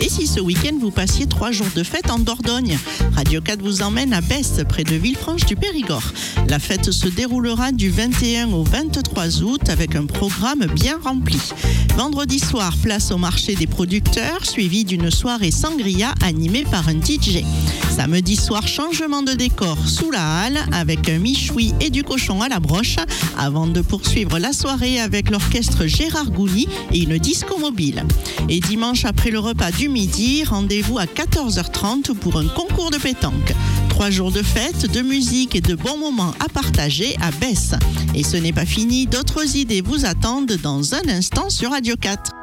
Et si ce week-end vous passiez 3 jours de fête en Dordogne, Radio 4 vous emmène à Besse, près de Villefranche du Périgord. La fête se déroulera du 21 au 23 août avec un programme bien rempli. Vendredi soir, place au marché des producteurs, suivi d'une soirée sangria animée par un DJ. Samedi soir, changement de décor sous la halle avec un michoui et du cochon à la broche, avant de poursuivre la soirée avec l'orchestre Gérard Gouli et une disco mobile. Et dimanche, après le repas du midi, rendez-vous à 14h30 pour un concours de pétanque. 3 jours de fête, de musique et de bons moments à partager à Besse. Et ce n'est pas fini, d'autres idées vous attendent dans un instant sur Radio 4.